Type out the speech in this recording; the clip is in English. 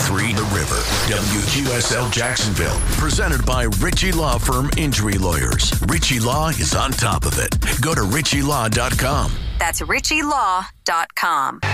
101.3 The River. WQSL Jacksonville. Presented by Ritchie Law Firm Injury Lawyers. Ritchie Law is on top of it. Go to ritchielaw.com. That's ritchielaw.com.